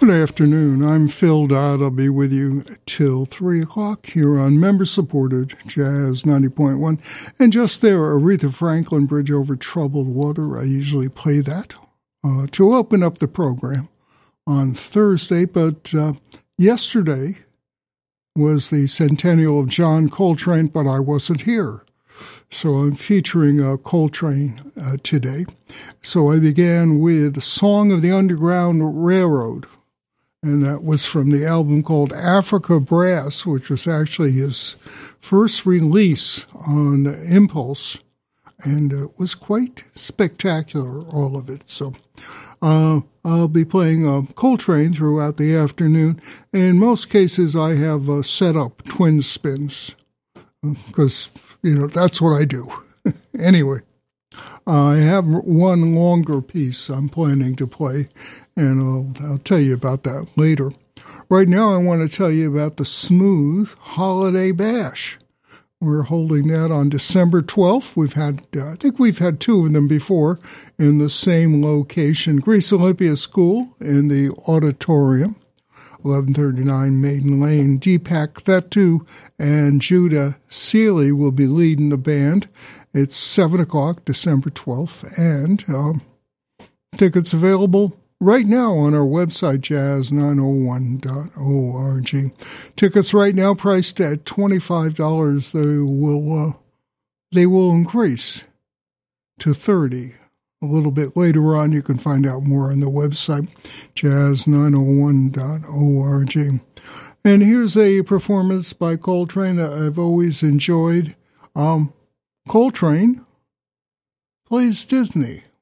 Good afternoon. I'm Phil Dodd. I'll be with you till 3 o'clock here on member-supported Jazz 90.1. And just there, Aretha Franklin, Bridge Over Troubled Water. I usually play that to open up the program on Thursday. But yesterday was the centennial of John Coltrane, but I wasn't here. So I'm featuring Coltrane today. So I began with Song of the Underground Railroad. And that was from the album called Africa Brass, which was actually his first release on Impulse. And it was quite spectacular, all of it. So I'll be playing Coltrane throughout the afternoon. In most cases, I have set up twin spins because, that's what I do. Anyway. I have one longer piece I'm planning to play, and I'll tell you about that later. Right now, I want to tell you about the Smooth Holiday Bash. We're holding that on December 12th. I think we've had two of them before in the same location, Greece Olympia School in the auditorium, 1139 Maiden Lane. Deepak Thettu and Judah Seeley will be leading the band. It's 7 o'clock, December 12th, and tickets available right now on our website, jazz901.org. Tickets right now priced at $25. They will increase to $30. A little bit later on, you can find out more on the website, jazz901.org. And here's a performance by Coltrane that I've always enjoyed. Coltrane plays Disney.